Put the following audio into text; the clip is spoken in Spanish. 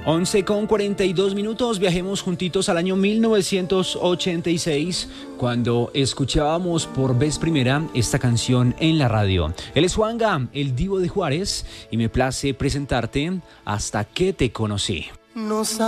11:42, viajemos juntitos al año 1986, cuando escuchábamos por vez primera esta canción en la radio. Él es Juanga, el Divo de Juárez, y me place presentarte Hasta que te conocí.